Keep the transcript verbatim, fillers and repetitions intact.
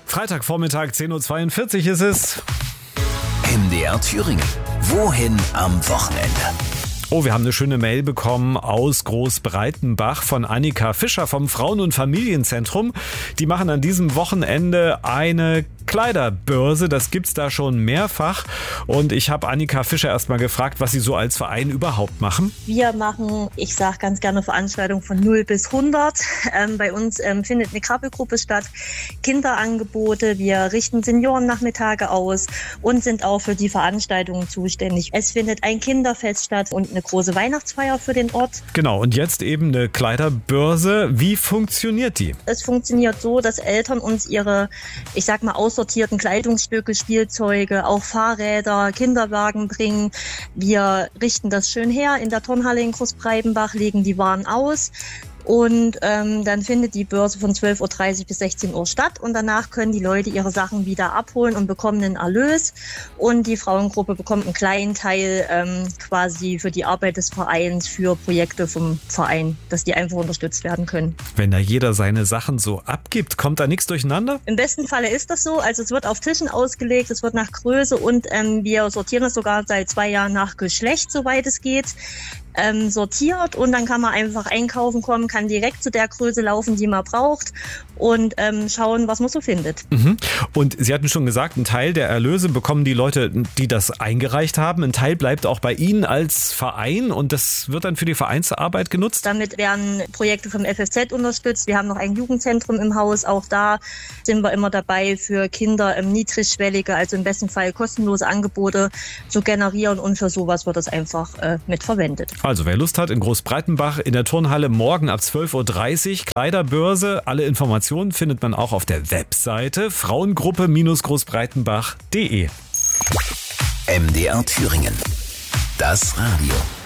Freitagvormittag, zehn Uhr zweiundvierzig ist es. M D R Thüringen. Wohin am Wochenende? Oh, wir haben eine schöne Mail bekommen aus Großbreitenbach von Annika Fischer vom Frauen- und Familienzentrum. Die machen an diesem Wochenende eine Kleiderbörse. Das gibt's da schon mehrfach. Und ich habe Annika Fischer erst mal gefragt, was sie so als Verein überhaupt machen. Wir machen, ich sage ganz gerne, Veranstaltungen von null bis hundert. Ähm, bei uns ähm, findet eine Krabbelgruppe statt, Kinderangebote. Wir richten Seniorennachmittage aus und sind auch für die Veranstaltungen zuständig. Es findet ein Kinderfest statt und eine große Weihnachtsfeier für den Ort. Genau, und jetzt eben eine Kleiderbörse. Wie funktioniert die? Es funktioniert so, dass Eltern uns ihre, ich sag mal, aussortierten Kleidungsstücke, Spielzeuge, auch Fahrräder, Kinderwagen bringen. Wir richten das schön her in der Turnhalle in Großbreitenbach, legen die Waren aus. Und ähm, dann findet die Börse von zwölf Uhr dreißig bis sechzehn Uhr statt und danach können die Leute ihre Sachen wieder abholen und bekommen einen Erlös. Und die Frauengruppe bekommt einen kleinen Teil ähm, quasi für die Arbeit des Vereins, für Projekte vom Verein, dass die einfach unterstützt werden können. Wenn da jeder seine Sachen so abgibt, kommt da nichts durcheinander? Im besten Falle ist das so. Also es wird auf Tischen ausgelegt, es wird nach Größe und ähm, wir sortieren es sogar seit zwei Jahren nach Geschlecht, soweit es geht. Ähm, sortiert und dann kann man einfach einkaufen kommen, kann direkt zu der Größe laufen, die man braucht und ähm, schauen, was man so findet. Mhm. Und Sie hatten schon gesagt, ein Teil der Erlöse bekommen die Leute, die das eingereicht haben. Ein Teil bleibt auch bei Ihnen als Verein und das wird dann für die Vereinsarbeit genutzt? Damit werden Projekte vom F F Z unterstützt. Wir haben noch ein Jugendzentrum im Haus. Auch da sind wir immer dabei, für Kinder ähm, niedrigschwellige, also im besten Fall kostenlose Angebote zu generieren und für sowas wird das einfach äh, mitverwendet. Also wer Lust hat, in Großbreitenbach in der Turnhalle morgen ab zwölf Uhr dreißig, Kleiderbörse. Alle Informationen findet man auch auf der Webseite frauengruppe Großbreitenbach punkt de. M D R Thüringen. Das Radio.